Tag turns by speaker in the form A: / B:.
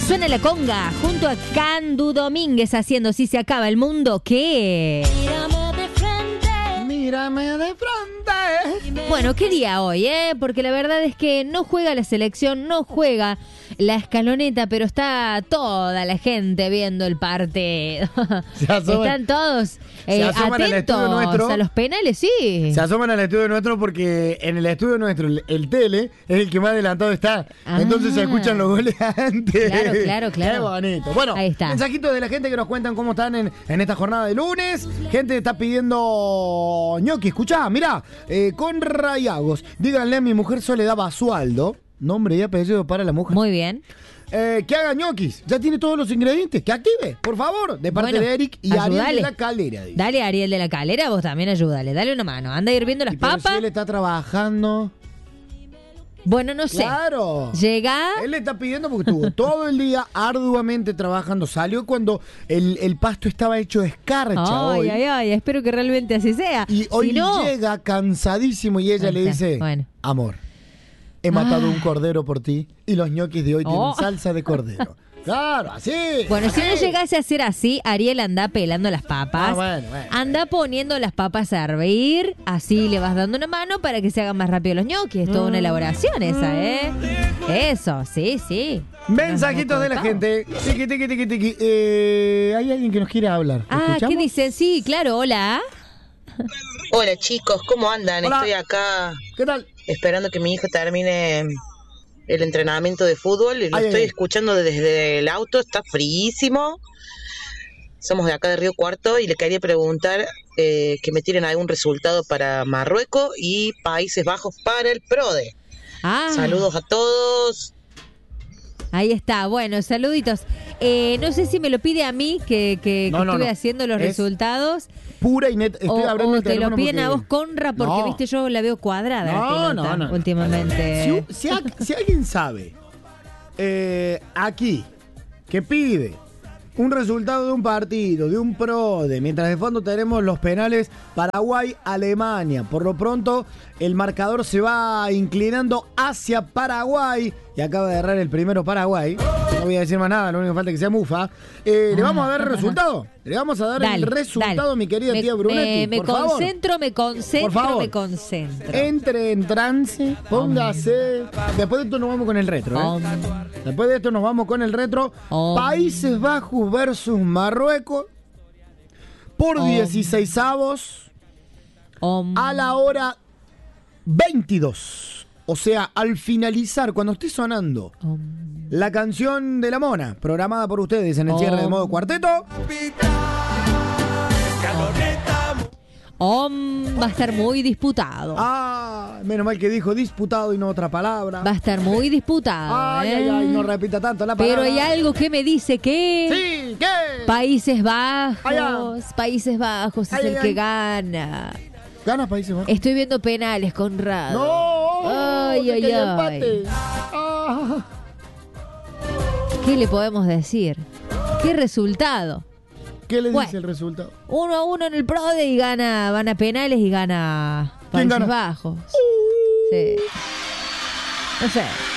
A: Suena la conga junto a Candu Domínguez haciendo Si se acaba el mundo, ¿qué?
B: Mírame de frente.
A: Bueno, ¿qué día hoy, Porque la verdad es que no juega la selección, no juega la escaloneta, pero está toda la gente viendo el partido. Están todos atentos a los penales, sí.
B: Se asoman al estudio nuestro porque en el estudio nuestro el tele es el que más adelantado está. Entonces se escuchan los goles antes.
A: Claro.
B: Qué bonito. Bueno,
A: ahí está.
B: Mensajitos de la gente que nos cuentan cómo están en esta jornada de lunes. Gente está pidiendo ñoqui. Escuchá, mirá, con rayagos. Díganle a mi mujer Soledad Basualdo, nombre y apellido para la mujer.
A: Muy bien.
B: Que haga ñoquis. Ya tiene todos los ingredientes. Que active, por favor. De parte de Eric y
A: ayudale.
B: Ariel de la Calera. Dice.
A: Dale, Ariel de la Calera, vos también ayúdale. Dale una mano. Anda hirviendo las papas.
B: Si él está trabajando.
A: Bueno, no sé.
B: Claro.
A: Llega.
B: Él le está pidiendo porque estuvo todo el día arduamente trabajando. Salió cuando el pasto estaba hecho escarcha.
A: Ay, espero que realmente así sea.
B: Y hoy
A: no,
B: llega cansadísimo y ella le dice, amor, he matado un cordero por ti y los ñoquis de hoy tienen salsa de cordero. Claro, así.
A: Bueno,
B: así.
A: si no llegase a ser así, Ariel anda pelando las papas.
B: Bueno.
A: Anda poniendo las papas a hervir. Así le vas dando una mano para que se hagan más rápido los ñoquis. Es toda una elaboración esa, Eso, sí.
B: Mensajitos de la gente. Tiki. Hay alguien que nos quiere hablar.
A: ¿Qué dicen? Sí, claro, hola.
C: Hola chicos, ¿cómo andan?
B: Hola.
C: Estoy acá.
B: ¿Qué tal?
C: Esperando que mi hijo termine el entrenamiento de fútbol y lo estoy escuchando desde el auto, está fríísimo. Somos de acá de Río Cuarto y le quería preguntar que me tiren algún resultado para Marruecos y Países Bajos para el PRODE. Saludos a todos.
A: Ahí está, bueno, saluditos. No sé si me lo pide a mí que estuve haciendo los resultados.
B: Pura y neta. Estoy abriendo el
A: te lo
B: teléfono
A: piden
B: porque...
A: a vos, Conra, porque viste yo la veo cuadrada la pelota últimamente.
B: Si alguien sabe aquí que pide un resultado de un partido, de un PRODE, mientras de fondo tenemos los penales Paraguay-Alemania. Por lo pronto, el marcador se va inclinando hacia Paraguay y acaba de errar el primero Paraguay. No voy a decir más nada, lo único que falta es que sea mufa. ¿Le vamos a dar el resultado? Le vamos a dar el resultado, mi querida tía Brunetti.
A: Me concentro.
B: Por favor. Entre en trance, póngase. Después de esto nos vamos con el retro. Después de esto nos vamos con el retro. Países Bajos versus Marruecos. Por 16avos. A la hora 22. O sea, al finalizar, cuando esté sonando la canción de la Mona, programada por ustedes en el cierre de modo cuarteto.
A: Va a estar muy disputado.
B: Menos mal que dijo disputado y no otra palabra.
A: Va a estar muy disputado.
B: Ay, no repita tanto la palabra.
A: Pero hay algo que me dice que...
B: Sí, ¿qué?
A: Países Bajos es el que gana.
B: ¿Gana Países Bajos?
A: Estoy viendo penales, Conrado.
B: ¡No!
A: Ay.
B: Empate.
A: ¿Qué le podemos decir? ¿Qué resultado?
B: ¿Qué le dice el resultado?
A: 1-1 en el PRODE y van a penales y gana Países Bajos. Sí. No sé.